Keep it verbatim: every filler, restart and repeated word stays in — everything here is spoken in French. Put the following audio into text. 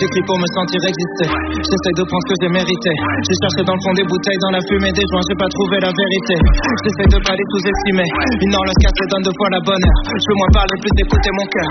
J'écris pour me sentir exister. J'essaie de prendre ce que j'ai mérité. J'ai cherché dans le fond des bouteilles, dans la fumée des joints, j'ai pas trouvé la vérité. J'essaie de pas les sous-estimer. Une horloge cassée donne deux fois la bonne heure. Je veux moins parler, plus écouter mon cœur.